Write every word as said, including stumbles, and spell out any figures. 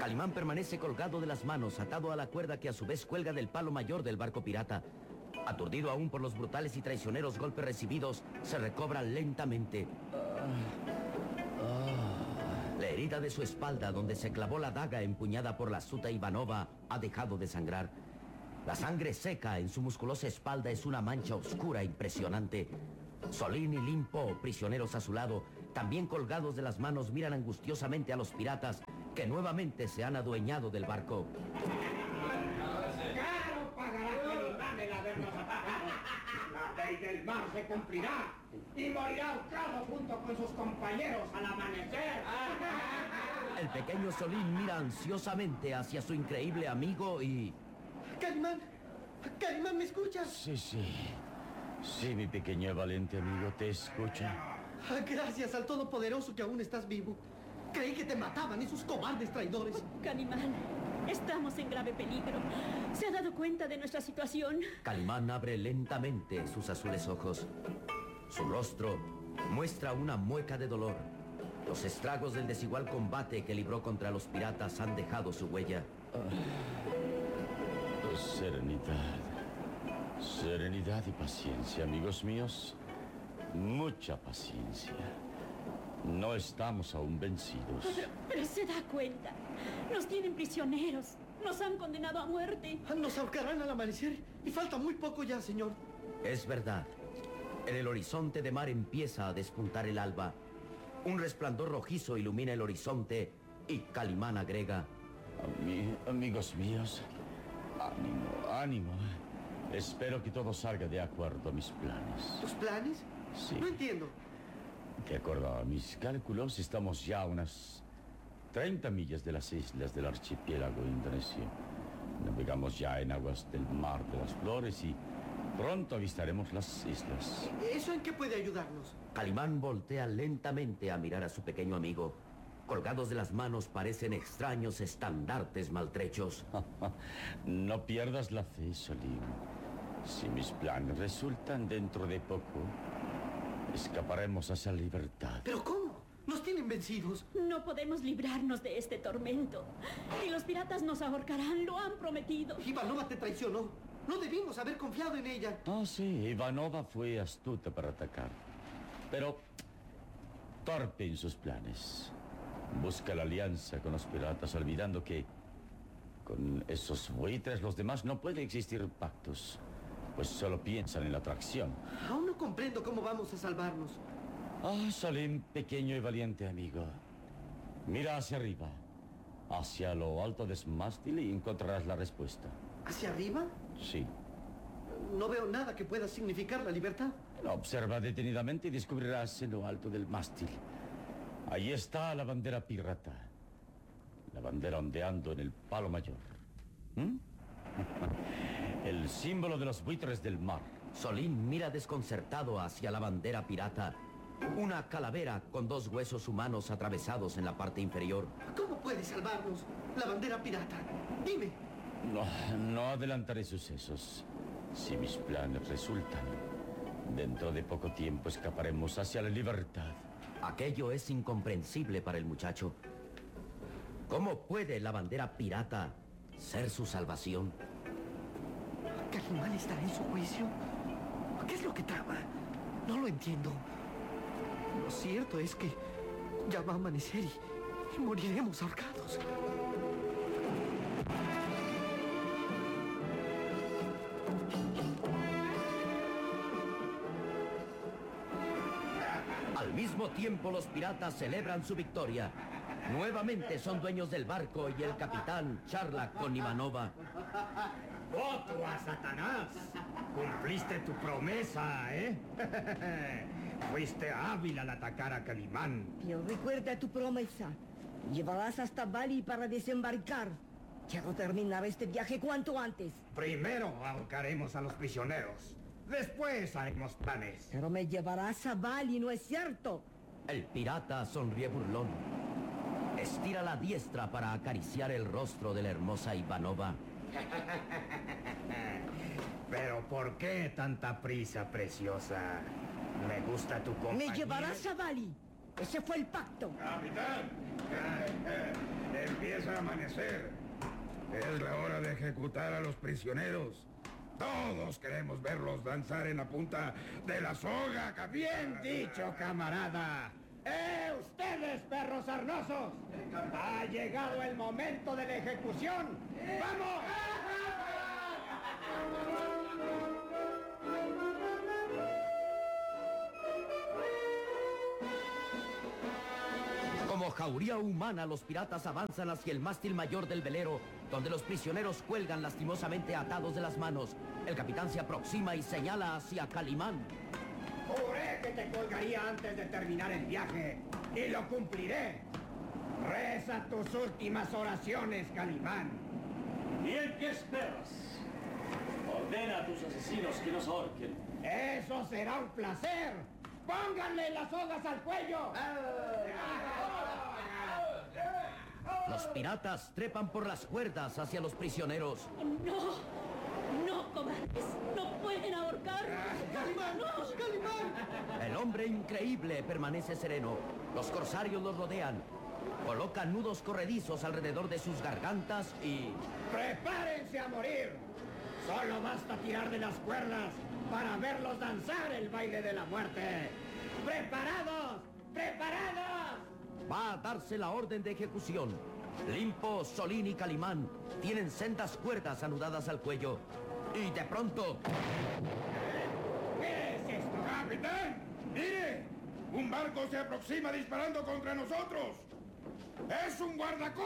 Calimán permanece colgado de las manos, atado a la cuerda que a su vez cuelga del palo mayor del barco pirata. Aturdido aún por los brutales y traicioneros golpes recibidos, se recobra lentamente. La herida de su espalda, donde se clavó la daga empuñada por la Suta Ivanova, ha dejado de sangrar. La sangre seca en su musculosa espalda es una mancha oscura impresionante. Solín y Limpo, prisioneros a su lado, también colgados de las manos, miran angustiosamente a los piratas que nuevamente se han adueñado del barco. ¡Caro pagará Calimán el habernos atacado! La ley del mar se cumplirá y morirá ahorcado junto con sus compañeros al amanecer. El pequeño Solín mira ansiosamente hacia su increíble amigo y... Calimán, Calimán, ¿me escuchas? Sí, sí. Sí, mi pequeño y valiente amigo, te escucha. Gracias al Todopoderoso que aún estás vivo. Creí que te mataban esos cobardes traidores. Calimán, estamos en grave peligro. ¿Se ha dado cuenta de nuestra situación? Calimán abre lentamente sus azules ojos. Su rostro muestra una mueca de dolor. Los estragos del desigual combate que libró contra los piratas han dejado su huella. Oh, serenidad. Serenidad y paciencia, amigos míos. Mucha paciencia. No estamos aún vencidos. Pero, pero se da cuenta. Nos tienen prisioneros. Nos han condenado a muerte. Nos ahorcarán al amanecer y falta muy poco ya, señor. Es verdad. En el horizonte de mar empieza a despuntar el alba. Un resplandor rojizo ilumina el horizonte y Calimán agrega: Ami- amigos míos, ánimo, ánimo. Espero que todo salga de acuerdo a mis planes. ¿Tus planes? Sí. No entiendo. De acuerdo a mis cálculos, estamos ya a unas treinta millas de las islas del archipiélago indonesio. Navegamos ya en aguas del Mar de las Flores y pronto avistaremos las islas. ¿Eso en qué puede ayudarnos? Calimán voltea lentamente a mirar a su pequeño amigo. Colgados de las manos parecen extraños estandartes maltrechos. No pierdas la fe, Solín. Si mis planes resultan dentro de poco, escaparemos hacia la libertad. ¿Pero cómo? Nos tienen vencidos. No podemos librarnos de este tormento. Y los piratas nos ahorcarán, lo han prometido. Ivanova te traicionó. No debimos haber confiado en ella. Ah, sí, Ivanova fue astuta para atacar, pero torpe en sus planes. Busca la alianza con los piratas, olvidando que con esos buitres los demás no puede existir pactos, pues solo piensan en la atracción. Aún no comprendo cómo vamos a salvarnos. Ah, Salim, pequeño y valiente amigo. Mira hacia arriba, hacia lo alto de ese mástil y encontrarás la respuesta. ¿Hacia arriba? Sí. No veo nada que pueda significar la libertad. Observa detenidamente y descubrirás en lo alto del mástil. Ahí está la bandera pirata. La bandera ondeando en el palo mayor. ¿Mm? El símbolo de los buitres del mar. Solín mira desconcertado hacia la bandera pirata. Una calavera con dos huesos humanos atravesados en la parte inferior. ¿Cómo puede salvarnos la bandera pirata? Dime. No, no adelantaré sucesos. Si mis planes resultan, dentro de poco tiempo escaparemos hacia la libertad. Aquello es incomprensible para el muchacho. ¿Cómo puede la bandera pirata ser su salvación? ¿Calimán estará en su juicio? ¿Qué es lo que trama? No lo entiendo. Lo cierto es que ya va a amanecer y, y moriremos ahorcados. Al mismo tiempo, los piratas celebran su victoria. Nuevamente son dueños del barco y el capitán charla con Ivanova. ¡Voto a Satanás! Cumpliste tu promesa, ¿eh? Fuiste hábil al atacar a Calimán. Pero recuerda tu promesa. Llevarás hasta Bali para desembarcar. Quiero terminar este viaje cuanto antes. Primero ahorcaremos a los prisioneros. Después haremos planes. Pero me llevarás a Bali, ¿no es cierto? El pirata sonríe burlón. Estira la diestra para acariciar el rostro de la hermosa Ivanova. Pero ¿por qué tanta prisa, preciosa? Me gusta tu compañía. Me llevarás a Bali. Ese fue el pacto. ¡Capitán! Empiezo hasta amanecer. Es la hora de ejecutar a los prisioneros. Todos queremos verlos danzar en la punta de la soga. Bien dicho, camarada. ¡Eh, ustedes, perros sarnosos! Ha llegado el momento de la ejecución. ¡Vamos! Como jauría humana, los piratas avanzan hacia el mástil mayor del velero, donde los prisioneros cuelgan lastimosamente atados de las manos. El capitán se aproxima y señala hacia Calimán. Juré que te colgaría antes de terminar el viaje, y lo cumpliré. Reza tus últimas oraciones, Calimán. ¿Bien qué esperas? Ordena a tus asesinos que nos ahorquen. Eso será un placer. ¡Pónganle las sogas al cuello! Los piratas trepan por las cuerdas hacia los prisioneros. No, no, cobardes, no pueden ahorcarnos. ¡Calimán! ¡No! ¡Calimán! El hombre increíble permanece sereno. Los corsarios los rodean. Colocan nudos corredizos alrededor de sus gargantas y... ¡Prepárense a morir! Solo basta tirar de las cuerdas para verlos danzar el baile de la muerte. ¡Preparados! ¡Preparados! Va a darse la orden de ejecución. Limpo, Solín y Calimán tienen sendas cuerdas anudadas al cuello. Y de pronto... ¿Qué es esto? ¡Capitán! ¡Mire! Un barco se aproxima disparando contra nosotros. ¡Es un guardacosta!